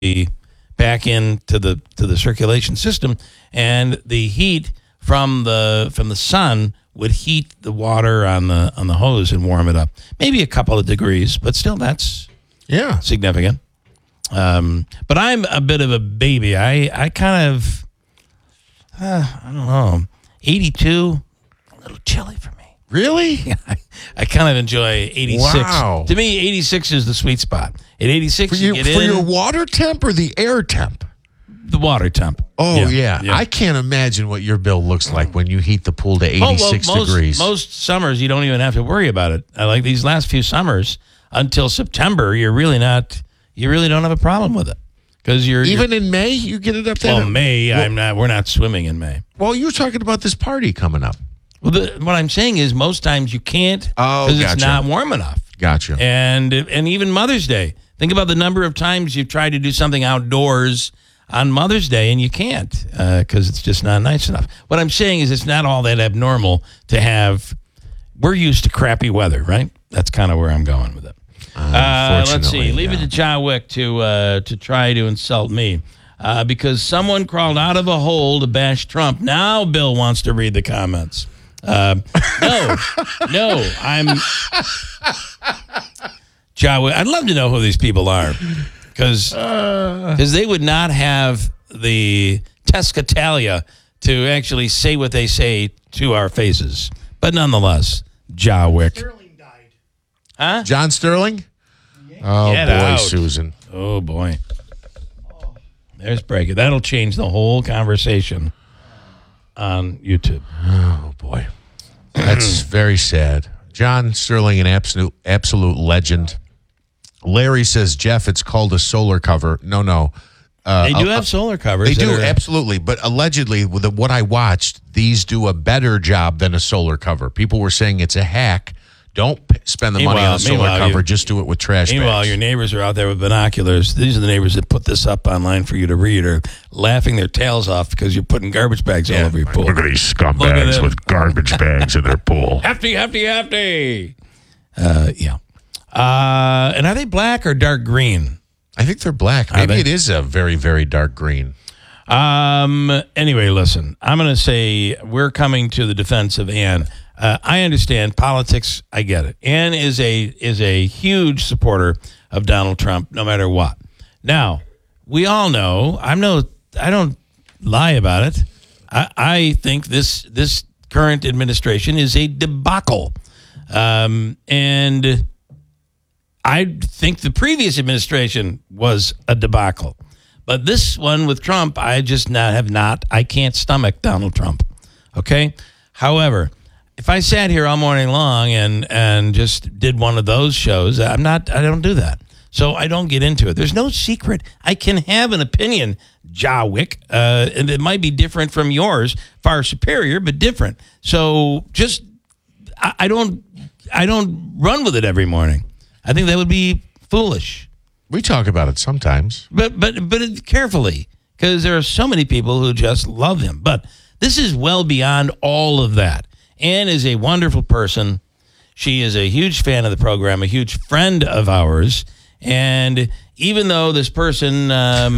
back into the circulation system, and the heat from the sun would heat the water on the hose and warm it up. Maybe a couple of degrees, but still that's significant. But I'm a bit of a baby. I kind of I don't know, 82, a little chilly for me. Really? Yeah, I kind of enjoy 86. Wow. To me, 86 is the sweet spot. At 86, For you get for in your water temp or the air temp? the water temp. Oh, yeah. I can't imagine what your bill looks like when you heat the pool to 86 degrees. Most summers, you don't even have to worry about it. Like these last few summers, until September, you really don't have a problem with it. Because Even in May, you get it up there? Well, May, we're not swimming in May. Well, you were talking about this party coming up. Well, what I'm saying is most times you can't because it's not warm enough. Gotcha. And even Mother's Day. Think about the number of times you've tried to do something outdoors on Mother's Day and you can't because it's just not nice enough. What I'm saying is it's not all that abnormal to have. We're used to crappy weather, right? That's kind of where I'm going with it. Let's see. Leave it to John Wick to try to insult me. Because someone crawled out of a hole to bash Trump. Now Bill wants to read the comments. No, I'm John Wick. I'd love to know who these people are because they would not have the Tescatalia to actually say what they say to our faces. But nonetheless, John Wick. Sterling died. Huh? John Sterling? Oh, Get boy, out. Susan. Oh, boy. There's break. That'll change the whole conversation on YouTube. Oh, boy. That's very sad. John Sterling, an absolute legend. Larry says, Jeff, it's called a solar cover. No. They do have solar covers. They do, absolutely. But allegedly, with what I watched, these do a better job than a solar cover. People were saying it's a hack. Don't spend the money on a solar cover. Just do it with trash Meanwhile, bags. your neighbors are out there with binoculars. These are the neighbors that put this up online for you to read or laughing their tails off because you're putting garbage bags all over your pool. Look at these scumbags with garbage bags in their pool. Hefty. Yeah. And are they black or dark green? I think they're black. Maybe it is a very, very dark green. Anyway, listen, I'm going to say we're coming to the defense of Ann. I understand politics. I get it. Ann is a huge supporter of Donald Trump, no matter what. Now, we all know. I don't lie about it. I think this current administration is a debacle, and I think the previous administration was a debacle. But this one with Trump, I can't stomach Donald Trump. Okay? However, if I sat here all morning long and just did one of those shows, I don't do that. So I don't get into it. There's no secret. I can have an opinion, Jawick, and it might be different from yours, far superior, but different. So just I don't run with it every morning. I think that would be foolish. We talk about it sometimes. But carefully, because there are so many people who just love him. But this is well beyond all of that. Ann is a wonderful person. She is a huge fan of the program, a huge friend of ours. And even though this person,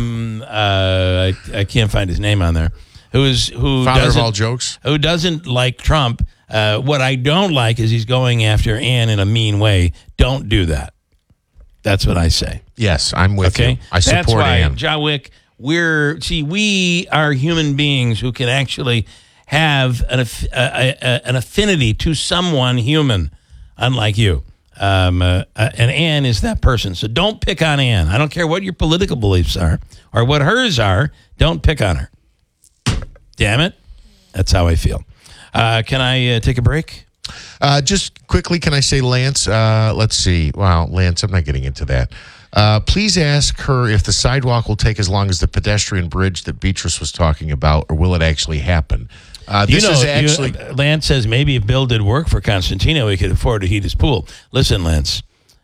I can't find his name on there, who Father of all jokes, who doesn't like Trump. What I don't like is he's going after Ann in a mean way. Don't do that. That's what I say. Yes, I'm with you. I support That's why, Ann. Jawick, we are human beings who can actually have an affinity to someone human, unlike you. And Ann is that person. So don't pick on Ann. I don't care what your political beliefs are or what hers are. Don't pick on her. Damn it. That's how I feel. Can I take a break? Just quickly, can I say, Lance? Let's see. Wow, Lance, I'm not getting into that. Please ask her if the sidewalk will take as long as the pedestrian bridge that Beatrice was talking about, or will it actually happen? Lance says maybe if Bill did work for Constantino, he could afford to heat his pool. Listen, Lance,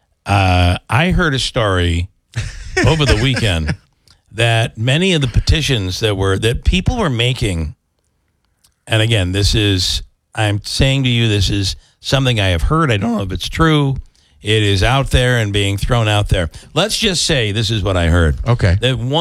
I heard a story over the weekend that many of the petitions that people were making, and again, I'm saying to you, this is something I have heard. I don't know if it's true. It is out there and being thrown out there. Let's just say, this is what I heard. Okay. That one